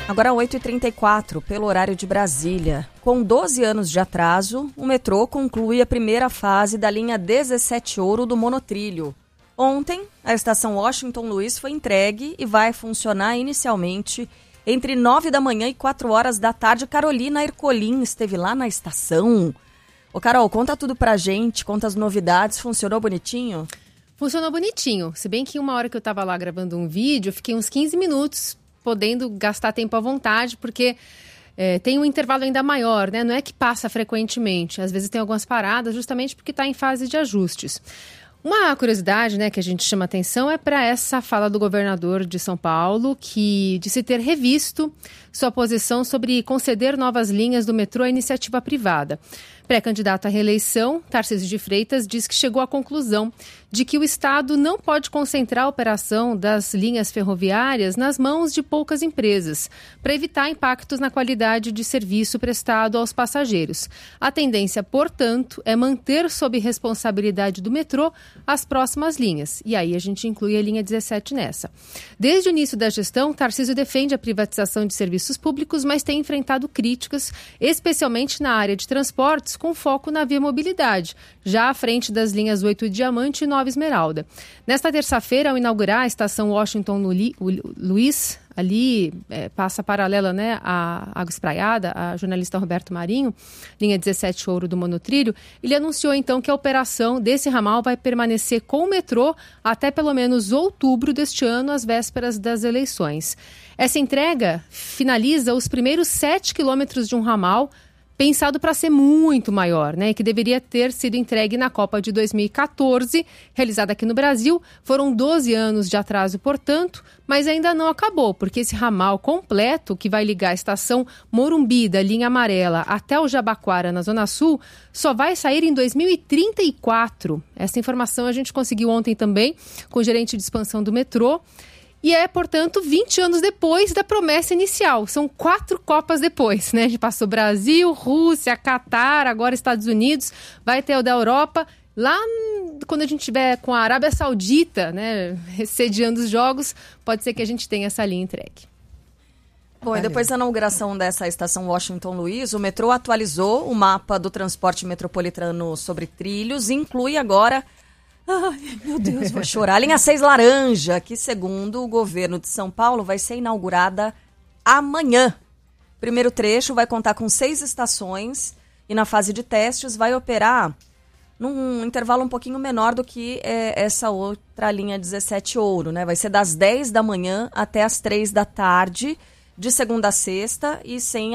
Agora 8h34, pelo horário de Brasília. Com 12 anos de atraso, o metrô conclui a primeira fase da linha 17 Ouro do monotrilho. Ontem, a estação Washington Luiz foi entregue e vai funcionar inicialmente entre 9 da manhã e 4 horas da tarde. Carolina Ercolim esteve lá na estação. Ô Carol, conta tudo pra gente, conta as novidades, funcionou bonitinho? Funcionou bonitinho, se bem que uma hora que eu tava lá gravando um vídeo, eu fiquei uns 15 minutos podendo gastar tempo à vontade, porque tem um intervalo ainda maior, né? Não é que passa frequentemente, às vezes tem algumas paradas justamente porque está em fase de ajustes. Uma curiosidade, né, que a gente chama atenção é para essa fala do governador de São Paulo, que disse ter revisto sua posição sobre conceder novas linhas do metrô à iniciativa privada. Pré-candidato à reeleição, Tarcísio de Freitas diz que chegou à conclusão de que o Estado não pode concentrar a operação das linhas ferroviárias nas mãos de poucas empresas, para evitar impactos na qualidade de serviço prestado aos passageiros. A tendência, portanto, é manter sob responsabilidade do metrô as próximas linhas. E aí a gente inclui a linha 17 nessa. Desde o início da gestão, Tarcísio defende a privatização de serviços públicos, mas tem enfrentado críticas, especialmente na área de transportes, com foco na via mobilidade, já à frente das linhas 8 Diamante e 9 Esmeralda. Nesta terça-feira, ao inaugurar a estação Washington Luiz, ali passa paralela, né, à Água Espraiada, a jornalista Roberto Marinho, linha 17 Ouro do monotrilho, ele anunciou então que a operação desse ramal vai permanecer com o metrô até pelo menos outubro deste ano, às vésperas das eleições. Essa entrega finaliza os primeiros 7 quilômetros de um ramal pensado para ser muito maior, né? Que deveria ter sido entregue na Copa de 2014, realizada aqui no Brasil. Foram 12 anos de atraso, portanto, mas ainda não acabou, porque esse ramal completo, que vai ligar a estação Morumbi, da linha amarela, até o Jabaquara, na Zona Sul, só vai sair em 2034. Essa informação a gente conseguiu ontem também com o gerente de expansão do metrô. E portanto, 20 anos depois da promessa inicial. São 4 Copas depois, né? A gente passou Brasil, Rússia, Catar, agora Estados Unidos. Vai ter o da Europa. Lá, quando a gente estiver com a Arábia Saudita, né, sediando os jogos, pode ser que a gente tenha essa linha entregue. Bom, e depois da inauguração dessa estação Washington Luiz, o metrô atualizou o mapa do transporte metropolitano sobre trilhos e inclui agora... Ai, meu Deus, vou chorar. A linha 6 laranja, que segundo o governo de São Paulo vai ser inaugurada amanhã. Primeiro trecho vai contar com 6 estações e na fase de testes vai operar num intervalo um pouquinho menor do que essa outra linha 17 Ouro, né? Vai ser das 10 da manhã até as 3 da tarde, de segunda a sexta e sem